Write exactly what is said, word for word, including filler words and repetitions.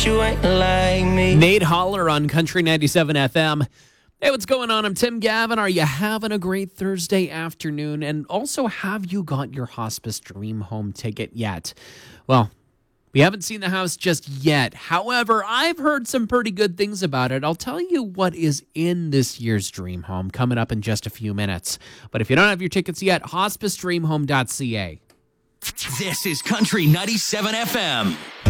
You ain't like me. Nate Holler on Country ninety-seven F M. Hey, what's going on? I'm Tim Gavin. Are you having a great Thursday afternoon? And also, have you got your Hospice Dream Home ticket yet? Well, we haven't seen the house just yet. However, I've heard some pretty good things about it. I'll tell you what is in this year's Dream Home coming up in just a few minutes. But if you don't have your tickets yet, hospice dream home dot c a. This is Country ninety-seven F M.